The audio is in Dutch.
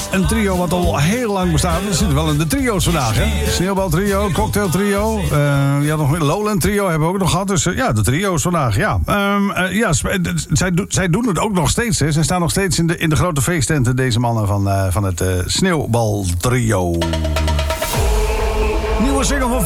een trio wat al heel lang bestaat. We zitten wel in de trio's vandaag, hè? Sneeuwbaltrio, cocktailtrio. Je had nog een Lowland trio, hebben we ook nog gehad. Dus ja, de trio's vandaag, ja. Zij doen het ook nog steeds, hè. Zij staan nog steeds in de grote feesttenten, deze mannen van het Sneeuwbaltrio. Nieuwe single van